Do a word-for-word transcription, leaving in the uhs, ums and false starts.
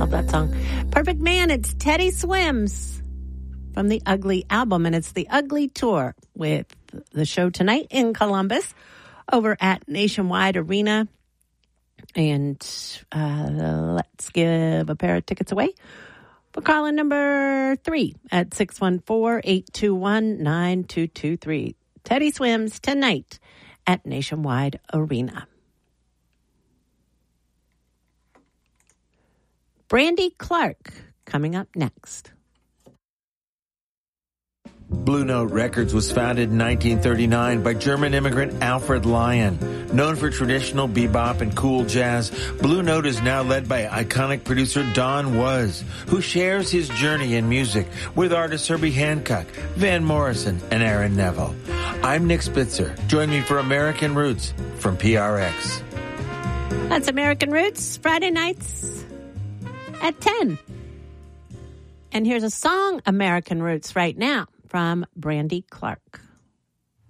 Love that song. Perfect Man, it's Teddy Swims from the Ugly album, and it's the Ugly Tour with the show tonight in Columbus over at Nationwide Arena. And uh, let's give a pair of tickets away for calling number three at six one four, eight two one, nine two two three. Teddy Swims tonight at Nationwide Arena. Brandy Clark coming up next. Blue Note Records was founded in nineteen thirty-nine by German immigrant Alfred Lion. Known for traditional bebop and cool jazz, Blue Note is now led by iconic producer Don Was, who shares his journey in music with artists Herbie Hancock, Van Morrison, and Aaron Neville. I'm Nick Spitzer. Join me for American Roots from P R X. That's American Roots, Friday nights at ten. And here's a song, American Roots, right now from Brandy Clark.